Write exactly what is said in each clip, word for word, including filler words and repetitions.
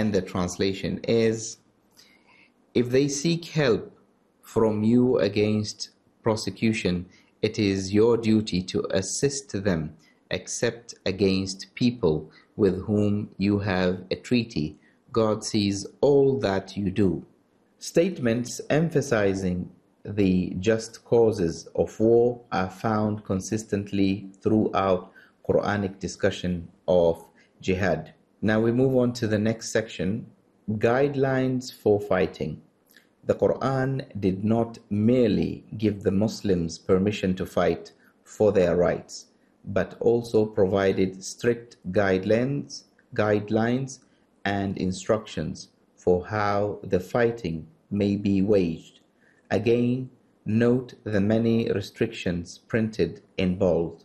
and the translation is, if they seek help from you against prosecution, it is your duty to assist them, except against people with whom you have a treaty. God sees all that you do. Statements emphasizing the just causes of war are found consistently throughout Quranic discussion of jihad. Now we move on to the next section, guidelines for fighting. The Quran did not merely give the Muslims permission to fight for their rights, but also provided strict guidelines, guidelines and instructions for how the fighting may be waged. Again, note the many restrictions printed in bold.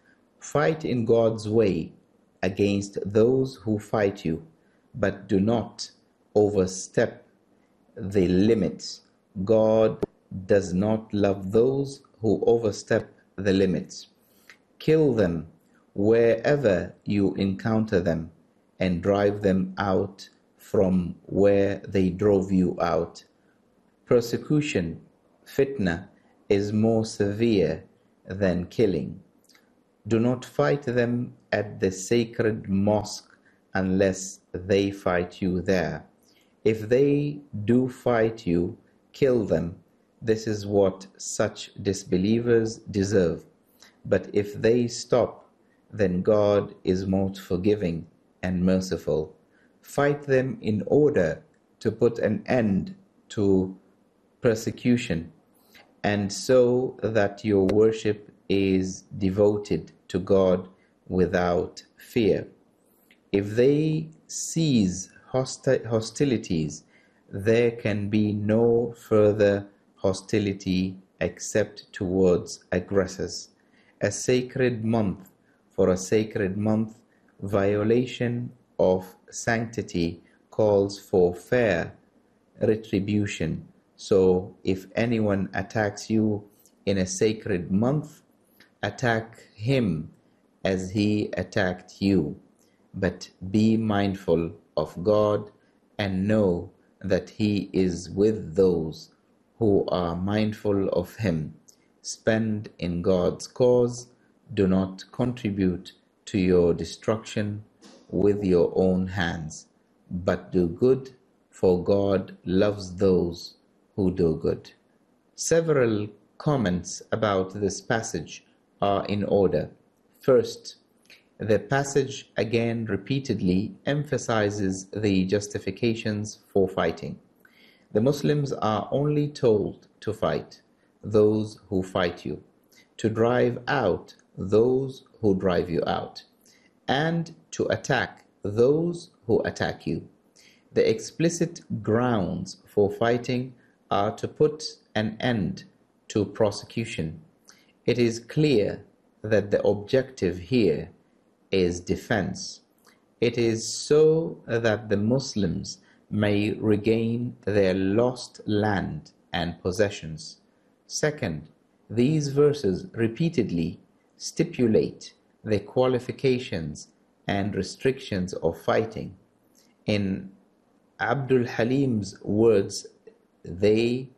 Fight in God's way against those who fight you, but do not overstep the limits. God does not love those who overstep the limits. Kill them wherever you encounter them and drive them out from where they drove you out. Persecution, fitna, is more severe than killing. Do not fight them at the sacred mosque unless they fight you there. If they do fight you, kill them. This is what such disbelievers deserve. But if they stop, then God is most forgiving and merciful. Fight them in order to put an end to persecution, and so that your worship is devoted to God without fear. If they cease hosti- hostilities, there can be no further hostility except towards aggressors. A sacred month for a sacred month, violation of sanctity calls for fair retribution. So if anyone attacks you in a sacred month, attack him as he attacked you. But be mindful of God and know that He is with those who are mindful of Him. Spend in God's cause. Do not contribute to your destruction with your own hands, but do good, for God loves those who do good. Several comments about this passage are in order. First, the passage again repeatedly emphasizes the justifications for fighting. The Muslims are only told to fight those who fight you, to drive out those who drive you out, and to attack those who attack you. The explicit grounds for fighting are to put an end to prosecution. It is clear that the objective here is defense. It is so that the Muslims may regain their lost land and possessions. Second, these verses repeatedly stipulate the qualifications and restrictions of fighting. In Abdul Halim's words, they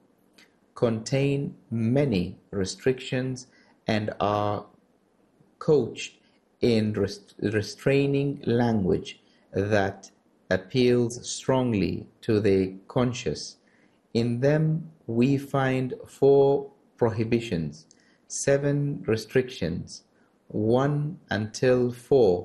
contain many restrictions and are couched in rest- restraining language that appeals strongly to the conscious. In them we find four prohibitions, seven restrictions, one until four,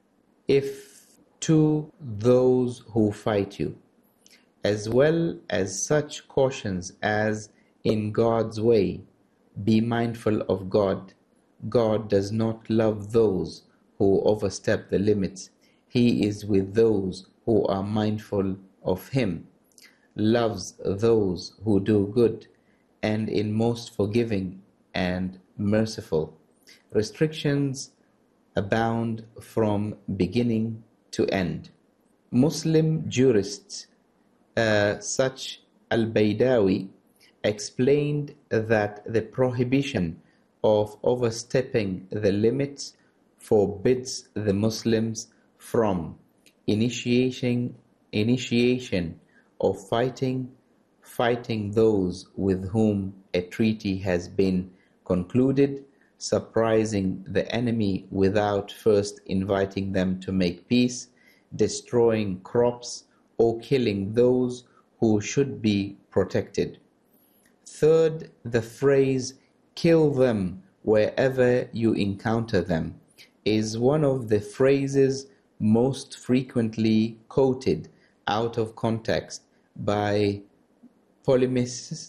if to those who fight you, as well as such cautions as, in God's way, be mindful of God. God does not love those who overstep the limits. He is with those who are mindful of Him, loves those who do good, and is most forgiving and merciful. Restrictions abound from beginning to end. Muslim jurists uh, such Al-Baydawi explained that the prohibition of overstepping the limits forbids the Muslims from initiating initiation of fighting, fighting those with whom a treaty has been concluded, surprising the enemy without first inviting them to make peace, destroying crops, or killing those who should be protected. Third, the phrase, kill them wherever you encounter them, is one of the phrases most frequently quoted out of context by polemists,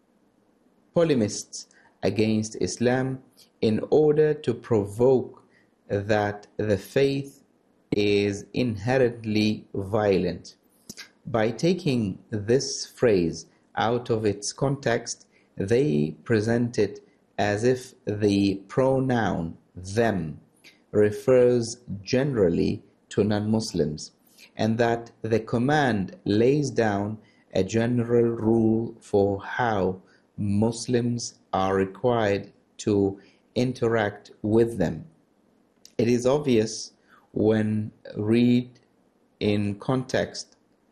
polemists against Islam in order to provoke that the faith is inherently violent. By taking this phrase out of its context, they present it as if the pronoun them refers generally to non-Muslims, and that the command lays down a general rule for how Muslims are required to interact with them. It is obvious when read in context,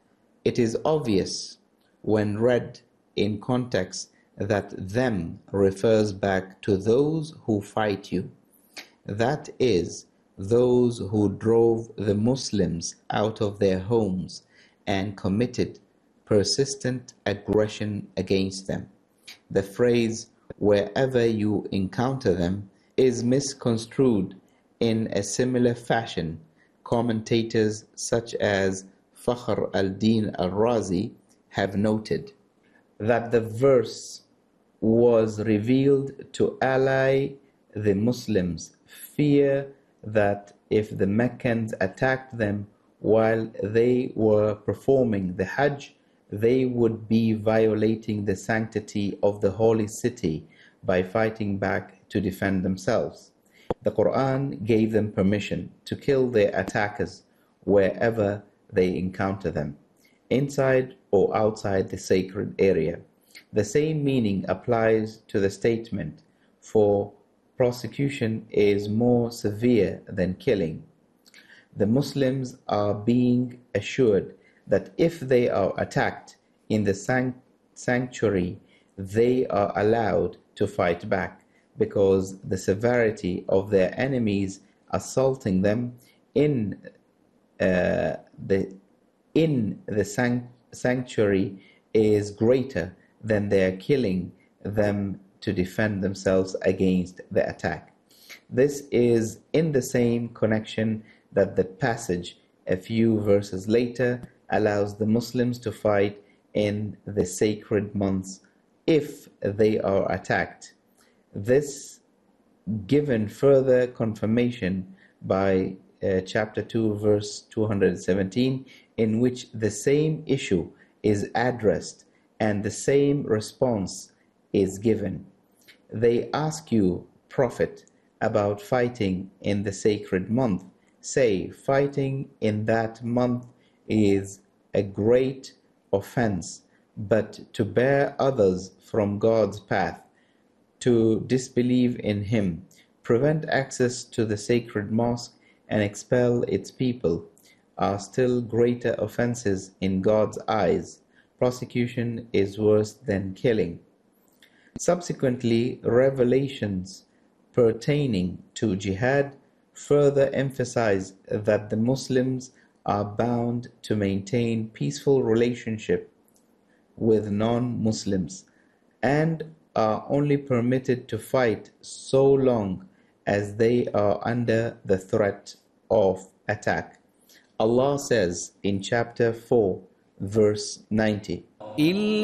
it is obvious when read in context that them refers back to those who fight you. That is, those who drove the Muslims out of their homes and committed persistent aggression against them. The phrase, wherever you encounter them, is misconstrued in a similar fashion. Commentators such as Fakhr al-Din al-Razi have noted that the verse was revealed to ally the Muslims' fear that if the Meccans attacked them while they were performing the Hajj, they would be violating the sanctity of the holy city by fighting back to defend themselves. The Quran gave them permission to kill their attackers wherever they encounter them, inside or outside the sacred area. The same meaning applies to the statement, for prosecution is more severe than killing. The Muslims are being assured that if they are attacked in the sanct- sanctuary, they are allowed to fight back, because the severity of their enemies assaulting them in uh, the in the sanct- sanctuary is greater than their killing them to defend themselves against the attack. This is in the same connection that the passage a few verses later allows the Muslims to fight in the sacred months if they are attacked. This given further confirmation by uh, chapter two, verse two hundred seventeen, in which the same issue is addressed and the same response is given. They ask you, Prophet, about fighting in the sacred month. Say, fighting in that month is a great offense, but to bear others from God's path, to disbelieve in Him, prevent access to the sacred mosque, and expel its people are still greater offenses in God's eyes. Prosecution is worse than killing. Subsequently, revelations pertaining to jihad further emphasize that the Muslims are bound to maintain peaceful relationship with non-Muslims and are only permitted to fight so long as they are under the threat of attack. Allah says in chapter four, verse ninety,